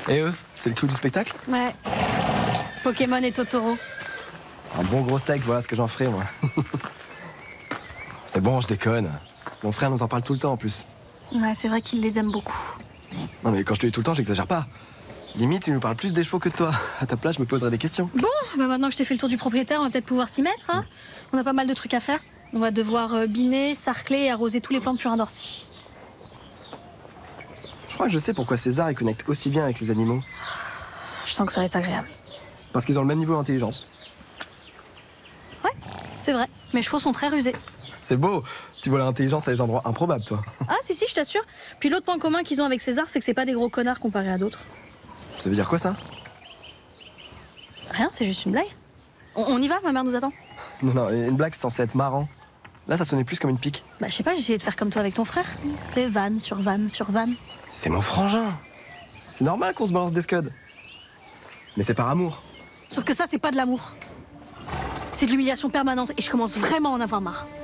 Et eux, c'est le clou du spectacle? Ouais. Pokémon et Totoro. Un bon gros steak, voilà ce que j'en ferai, moi. C'est bon, je déconne. Mon frère nous en parle tout le temps, en plus. Ouais, c'est vrai qu'il les aime beaucoup. Non, mais quand je te dis tout le temps, j'exagère pas. Limite, il nous parle plus des chevaux que de toi. À ta place, je me poserais des questions. Bon, bah maintenant que je t'ai fait le tour du propriétaire, on va peut-être pouvoir s'y mettre, hein. On a pas mal de trucs à faire. On va devoir biner, sarcler et arroser tous les plants de purin d'ortie. Je crois que je sais pourquoi César, il connecte aussi bien avec les animaux. Je sens que ça va être agréable. Parce qu'ils ont le même niveau d'intelligence. Ouais, c'est vrai. Mes chevaux sont très rusés. C'est beau. Tu vois l'intelligence à des endroits improbables, toi. Ah, si, je t'assure. Puis l'autre point commun qu'ils ont avec César, c'est que c'est pas des gros connards comparés à d'autres. Ça veut dire quoi, ça? Rien, c'est juste une blague. On y va, ma mère nous attend. Non, non, une blague, c'est censé être marrant. Là, ça sonnait plus comme une pique. Bah, je sais pas, j'ai essayé de faire comme toi avec ton frère. Tu sais, vanne sur vanne sur vanne. C'est mon frangin. C'est normal qu'on se balance des scuds. Mais c'est par amour. Sauf que ça, c'est pas de l'amour. C'est de l'humiliation permanente et je commence vraiment à en avoir marre.